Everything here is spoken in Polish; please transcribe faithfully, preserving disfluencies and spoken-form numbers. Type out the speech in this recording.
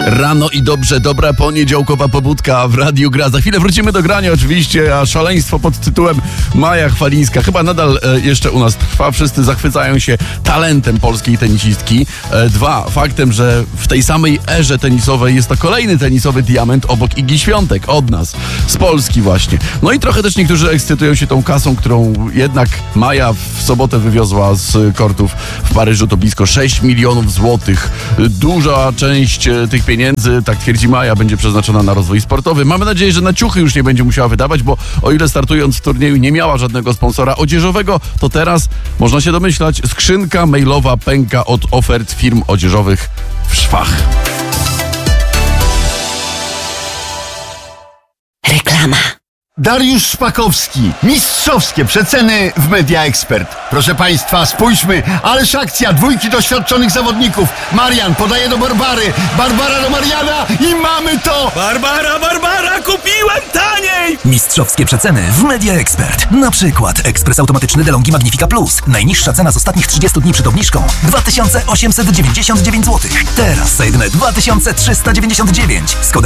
Rano i dobrze, dobra poniedziałkowa pobudka w Radiu Gra. Za chwilę wrócimy do grania oczywiście, a szaleństwo pod tytułem Maja Chwalińska chyba nadal e, jeszcze u nas trwa. Wszyscy zachwycają się talentem polskiej tenisistki. E, dwa, faktem, że w tej samej erze tenisowej jest to kolejny tenisowy diament obok Igi Świątek, od nas, z Polski właśnie. No i trochę też niektórzy ekscytują się tą kasą, którą jednak Maja w sobotę wywiozła z kortów w Paryżu. To blisko sześć milionów złotych. Duża część e, tych pieniędzy, tak twierdzi Maja, będzie przeznaczona na rozwój sportowy. Mamy nadzieję, że na ciuchy już nie będzie musiała wydawać, bo o ile startując w turnieju nie miała żadnego sponsora odzieżowego, to teraz, można się domyślać, skrzynka mailowa pęka od ofert firm odzieżowych w szwach. Reklama. Dariusz Szpakowski. Mistrzowskie przeceny w Media Expert. Proszę Państwa, spójrzmy, ależ akcja, dwójki doświadczonych zawodników. Marian podaje do Barbary, Barbara do Mariana i mamy to! Barbara, Barbara, kupiłem taniej! Mistrzowskie przeceny w Media Expert. Na przykład ekspres automatyczny DeLonghi Magnifica Plus. Najniższa cena z ostatnich trzydziestu dni przed obniżką dwa tysiące osiemset dziewięćdziesiąt dziewięć złotych. Teraz za jedyne dwa tysiące trzysta dziewięćdziesiąt dziewięć. Z kodem